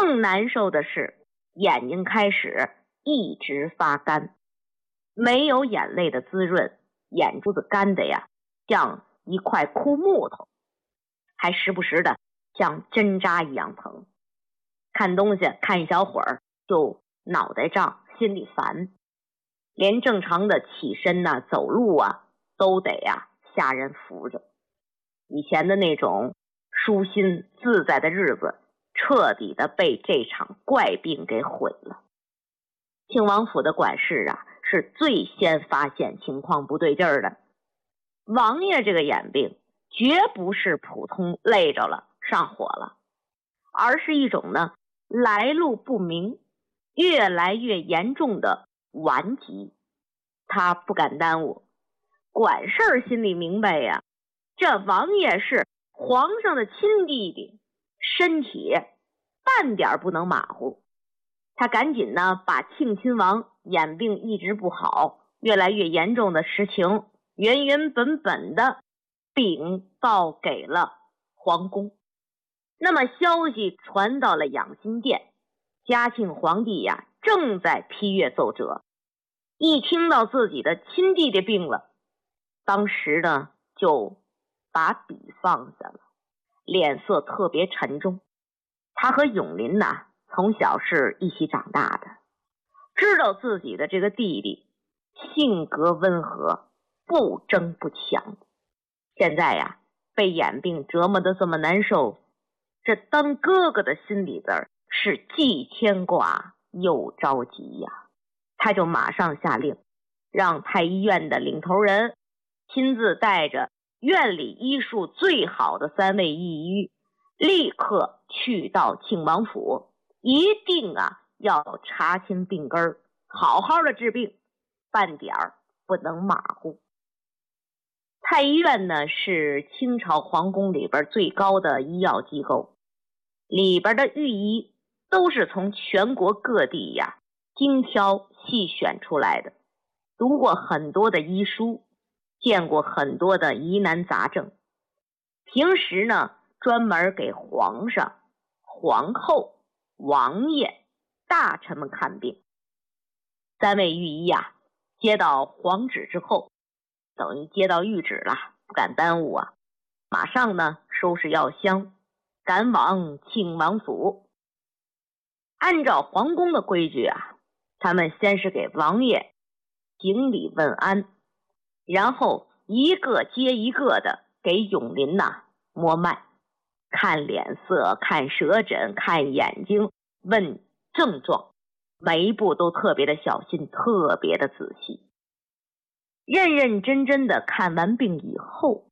更难受的是，眼睛开始一直发干，没有眼泪的滋润，眼珠子干的呀，像一块枯木头，还时不时的像针扎一样疼。看东西看一小会儿就脑袋胀，心里烦，连正常的起身呐、走路啊都得下人扶着。以前的那种舒心自在的日子，彻底的被这场怪病给毁了。庆王府的管事是最先发现情况不对劲儿的。王爷这个眼病绝不是普通累着了上火了，而是一种呢来路不明、越来越严重的顽疾。他不敢耽误，管事儿心里明白呀，这王爷是皇上的亲弟弟，身体半点不能马虎。他赶紧呢把庆亲王眼病一直不好、越来越严重的实情原原本本的禀报给了皇宫。那么消息传到了养心殿，嘉庆皇帝正在批阅奏折，一听到自己的亲弟弟病了，当时呢就把笔放下了，脸色特别沉重。他和永林从小是一起长大的，知道自己的这个弟弟性格温和，不争不抢，现在被眼病折磨得这么难受，这当哥哥的心里边是既牵挂又着急呀。他就马上下令，让太医院的领头人亲自带着院里医术最好的3位医医，立刻去到庆王府，一定要查清病根儿，好好的治病，半点儿不能马虎。太医院呢是清朝皇宫里边最高的医药机构，里边的御医都是从全国各地精挑细选出来的，读过很多的医书，见过很多的疑难杂症，平时呢专门给皇上、皇后、王爷、大臣们看病。3位御医接到皇旨之后，等于接到谕旨了，不敢耽误马上呢收拾药箱，赶往庆王府。按照皇宫的规矩他们先是给王爷行礼问安，然后一个接一个的给永林摸脉，看脸色，看舌诊，看眼睛，问症状，每一步都特别的小心，特别的仔细。认认真真的看完病以后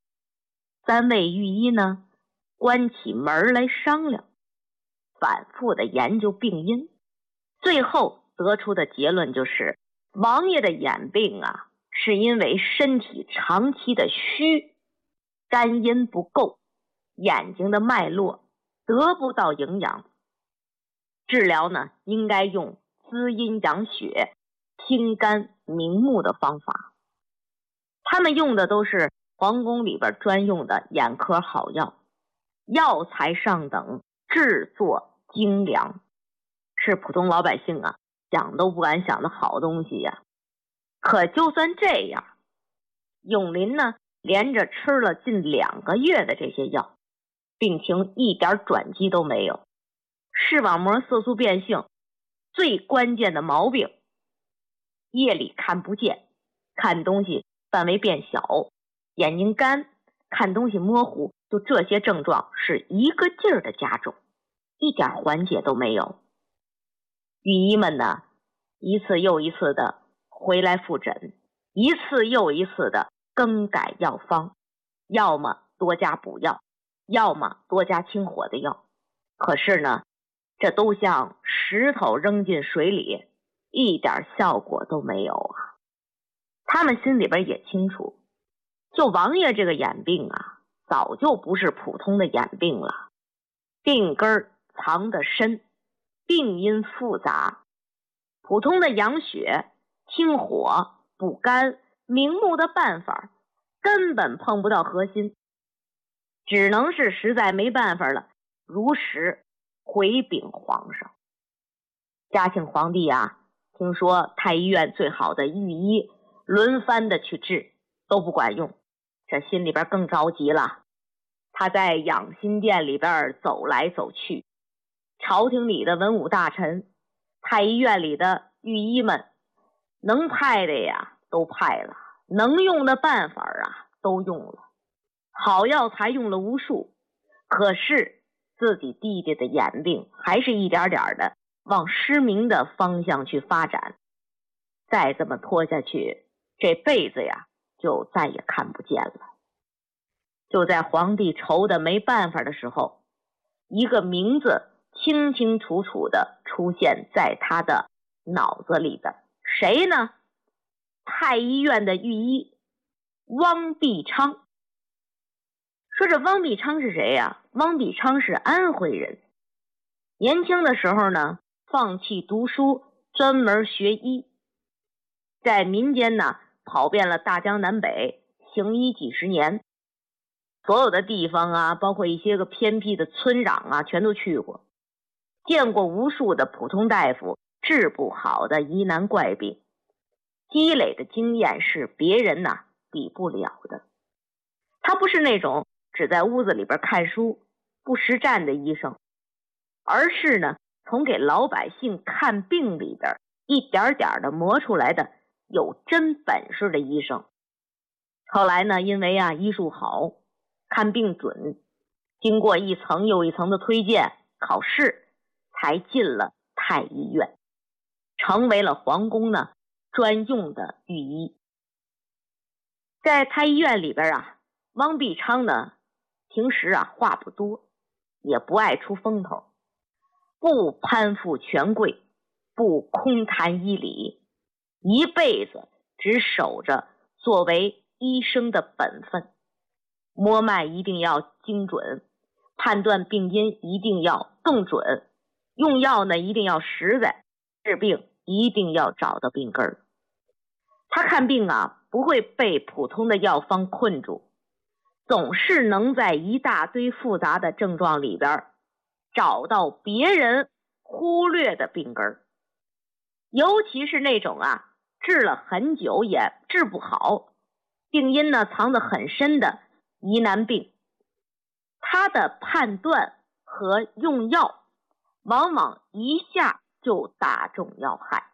，3位御医呢关起门来商量，反复的研究病因，最后得出的结论就是王爷的眼病是因为身体长期的虚，肝阴不够，眼睛的脉络得不到营养，治疗呢应该用滋阴养血、清肝明目的方法。他们用的都是皇宫里边专用的眼科好药，药材上等，制作精良，是普通老百姓想都不敢想的好东西呀。可就算这样，永林呢连着吃了近2个月的这些药，病情一点转机都没有。视网膜色素变性最关键的毛病，夜里看不见，看东西范围变小，眼睛干，看东西模糊，就这些症状是一个劲儿的加重，一点缓解都没有。御医们呢一次又一次的回来复诊，一次又一次的更改药方，要么多加补药，要么多加清火的药。可是呢这都像石头扔进水里，一点效果都没有他们心里边也清楚，就王爷这个眼病早就不是普通的眼病了，病根藏得深，病因复杂，普通的养血、清火、补肝、明目的办法根本碰不到核心，只能是实在没办法了，如实回禀皇上。嘉庆皇帝啊，听说太医院最好的御医轮番的去治，都不管用，这心里边更着急了。他在养心殿里边走来走去，朝廷里的文武大臣，太医院里的御医们，能派的呀都派了，能用的办法啊都用了，好药材用了无数，可是自己弟弟的眼病还是一点点的往失明的方向去发展。再这么拖下去，这辈子呀就再也看不见了。就在皇帝愁得没办法的时候，一个名字清清楚楚的出现在他的脑子里边。谁呢？太医院的御医汪必昌。说这汪必昌是谁呀？汪必昌是安徽人，年轻的时候呢，放弃读书，专门学医，在民间呢跑遍了大江南北，行医几十年，所有的地方啊，包括一些个偏僻的村长啊，全都去过，见过无数的普通大夫治不好的疑难怪病，积累的经验是别人呐比不了的。他不是那种只在屋子里边看书不实战的医生，而是呢从给老百姓看病里边一点点的磨出来的有真本事的医生。后来呢，因为啊医术好，看病准，经过一层又一层的推荐考试，才进了太医院，成为了皇宫呢专用的御医。在太医院里边啊，汪必昌呢平时啊话不多，也不爱出风头，不攀附权贵，不空谈医理，一辈子只守着作为医生的本分。摸脉一定要精准，判断病因一定要更准，用药呢一定要实在，治病一定要找到病根儿。他看病啊不会被普通的药方困住，总是能在一大堆复杂的症状里边找到别人忽略的病根儿。尤其是那种啊治了很久也治不好，病因呢藏得很深的疑难病，他的判断和用药往往一下就打中要害。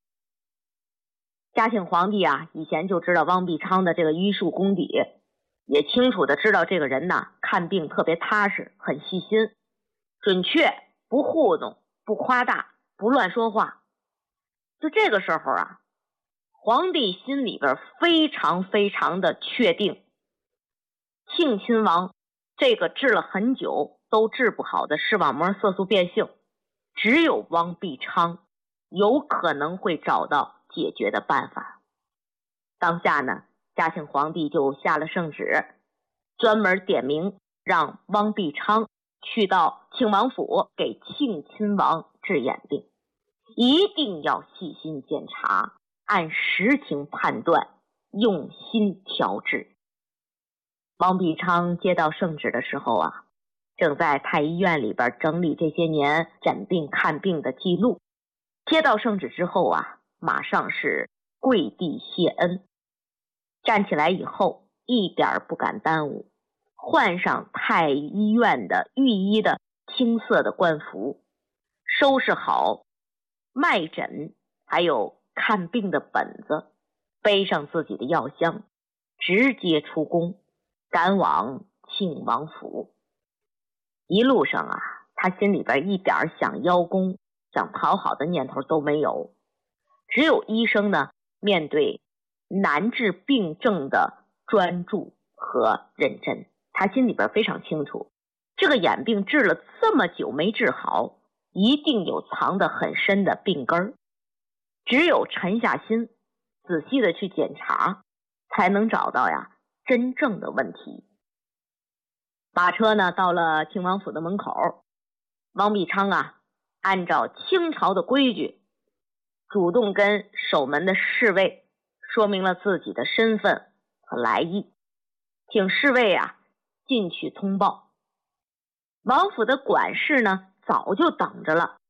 嘉庆皇帝啊以前就知道汪必昌的这个医术功底，也清楚的知道这个人呐看病特别踏实，很细心，准确，不糊弄，不夸大，不乱说话。就这个时候啊，皇帝心里边非常非常的确定，庆亲王这个治了很久都治不好的视网膜色素变性，只有汪必昌有可能会找到解决的办法。当下呢，嘉庆皇帝就下了圣旨，专门点名让汪必昌去到庆王府给庆亲王治眼病，一定要细心检查，按实情判断，用心调治。汪必昌接到圣旨的时候啊，正在太医院里边整理这些年诊病看病的记录。接到圣旨之后啊，马上是跪地谢恩，站起来以后一点不敢耽误，换上太医院的御医的青色的官服，收拾好脉诊还有看病的本子，背上自己的药箱，直接出宫，赶往庆王府。一路上啊，他心里边一点想邀功想讨好的念头都没有，只有医生呢面对难治病症的专注和认真。他心里边非常清楚，这个眼病治了这么久没治好，一定有藏得很深的病根儿，只有沉下心仔细的去检查，才能找到呀真正的问题。马车呢到了庆王府的门口，汪必昌啊按照清朝的规矩，主动跟守门的侍卫说明了自己的身份和来意，请侍卫啊进去通报。王府的管事呢早就等着了。